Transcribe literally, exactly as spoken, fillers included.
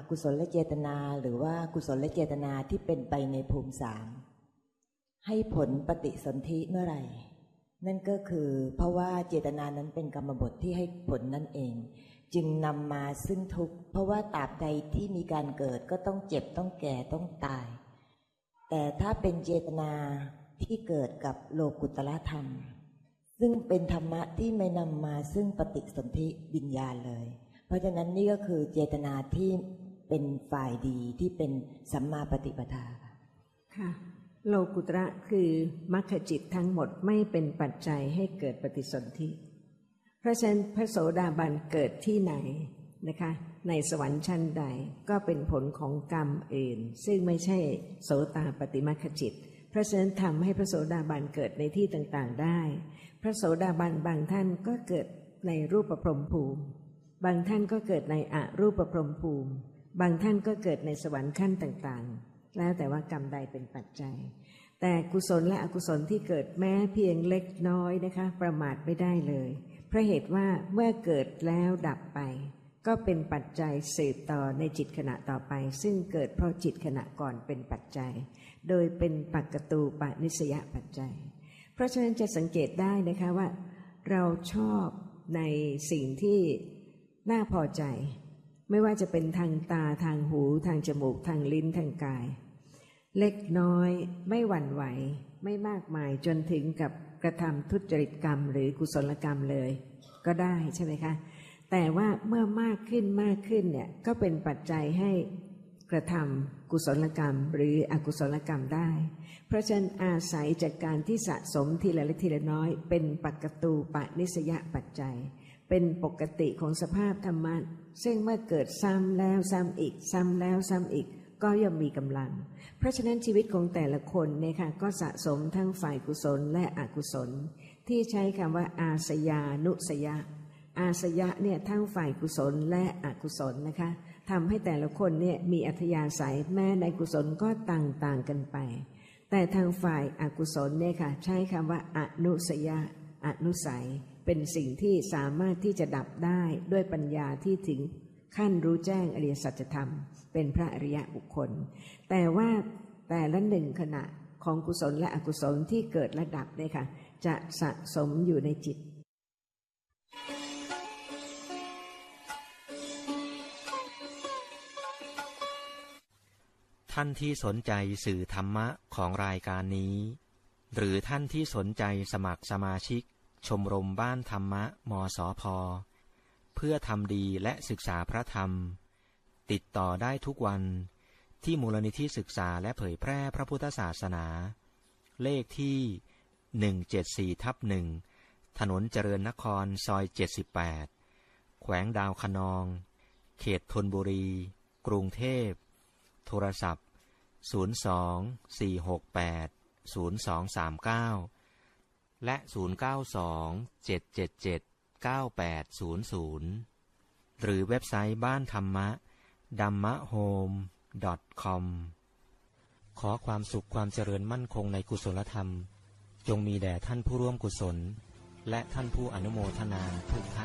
กุศลเจตนาหรือว่ากุศลเจตนาที่เป็นไปในภูมิสามให้ผลปฏิสนธิเมื่อไหร่นั่นก็คือเพราะว่าเจตนานั้นเป็นกรรมบทที่ให้ผลนั่นเองจึงนำมาซึ่งทุกข์เพราะว่าตราบใดที่มีการเกิดก็ต้องเจ็บต้องแก่ต้องตายแต่ถ้าเป็นเจตนาที่เกิดกับโลกุตตรธรรมซึ่งเป็นธรรมะที่ไม่นำมาซึ่งปฏิสนธิวิญญาณเลยเพราะฉะนั้นนี่ก็คือเจตนาที่เป็นฝ่ายดีที่เป็นสัมมาปฏิปทาค่ะโลกุตระคือมรรคจิตทั้งหมดไม่เป็นปัจจัยให้เกิดปฏิสนธิเพราะฉะนั้นพระโสดาบันเกิดที่ไหนนะคะในสวรรค์ชั้นใดก็เป็นผลของกรรมอื่นซึ่งไม่ใช่โสตปฏิมรรคจิตเพราะฉะนั้นทำให้พระโสดาบันเกิดในที่ต่างๆได้พระโสดาบันบางท่านก็เกิดในรูปพรหมภูมิบางท่านก็เกิดในอรูปพรหมภูมิบางท่านก็เกิดในสวรรค์ขั้นต่างๆแล้วแต่ว่ากรรมใดเป็นปัจจัยแต่กุศลและอกุศลที่เกิดแม้เพียงเล็กน้อยนะคะประมาทไม่ได้เลยเพราะเหตุว่าเมื่อเกิดแล้วดับไปก็เป็นปัจจัยสืบต่อในจิตขณะต่อไปซึ่งเกิดเพราะจิตขณะก่อนเป็นปัจจัยโดยเป็นปักตูปนิสยปัจจัยเพราะฉะนั้นจะสังเกตได้นะคะว่าเราชอบในสิ่งที่น่าพอใจไม่ว่าจะเป็นทางตาทางหูทางจมูกทางลิ้นทางกายเล็กน้อยไม่หวั่นไหวไม่มากมายจนถึงกับกระทำทุจริตกรรมหรือกุศลกรรมเลยก็ได้ใช่ไหมคะแต่ว่าเมื่อมากขึ้นมากขึ้นเนี่ยก็เป็นปัจจัยให้กระทำกุศลกรรมหรืออกุศลกรรมได้เพราะฉะนั้นอาศัยจากการที่สะสมทีละเล็กทีละน้อยเป็นปักตูปนิสยปัจจัยเป็นปกติของสภาพธรรมะซึ่งเมื่อเกิดซ้ำแล้วซ้ำอีกซ้ำแล้วซ้ำอีกก็ย่อมมีกำลังเพราะฉะนั้นชีวิตของแต่ละคนเนี่ยค่ะก็สะสมทั้งฝ่ายกุศลและอกุศลที่ใช้คำว่าอาสยานุสยะอาสยะเนี่ยทั้งฝ่ายกุศลและอกุศลนะคะทำให้แต่ละคนเนี่ยมีอัธยาศัยแม้ในกุศลก็ต่างๆกันไปแต่ทางฝ่ายอกุศลเนี่ยค่ะใช้คำว่าอนุสยะอนุสัยเป็นสิ่งที่สามารถที่จะดับได้ด้วยปัญญาที่ถึงขั้นรู้แจ้งอริยสัจธรรมเป็นพระอริยบุคคลแต่ว่าแต่ละหนึ่งขณะของกุศลและอกุศลที่เกิดและดับเนี่ยค่ะจะสะสมอยู่ในจิตท่านที่สนใจสื่อธรรมะของรายการนี้หรือท่านที่สนใจสมัครสมาชิกชมรมบ้านธรรมะมสพ.เพื่อทำดีและศึกษาพระธรรมติดต่อได้ทุกวันที่มูลนิธิศึกษาและเผยแพร่พระพุทธศาสนาเลขที่หนึ่งเจ็ดสี่ทับหนึ่งถนนเจริญนครซอยเจ็ดสิบแปดแขวงดาวคะนองเขตธนบุรีกรุงเทพโทรศัพท์ศูนย์ สอง สี่ หก แปด ศูนย์ สอง สาม เก้าและศูนย์ เก้า สอง เจ็ด เจ็ด เจ็ด เก้า แปด ศูนย์ ศูนย์หรือเว็บไซต์บ้านธรรมะ ดัมมะโฮม ดอท คอม ขอความสุขความเจริญมั่นคงในกุศลธรรมจงมีแด่ท่านผู้ร่วมกุศลและท่านผู้อนุโมทนาทุกท่าน